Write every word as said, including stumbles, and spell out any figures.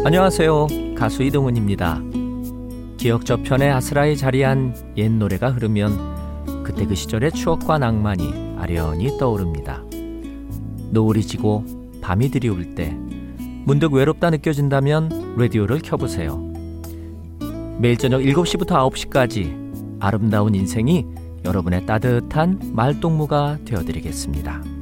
안녕하세요. 가수 이동훈입니다. 기억 저편에 아스라이 자리한 옛 노래가 흐르면 그때 그 시절의 추억과 낭만이 아련히 떠오릅니다. 노을이 지고 밤이 드리울 때 문득 외롭다 느껴진다면 라디오를 켜보세요. 매일 저녁 일곱 시부터 아홉 시까지 아름다운 인생이 여러분의 따뜻한 말동무가 되어드리겠습니다.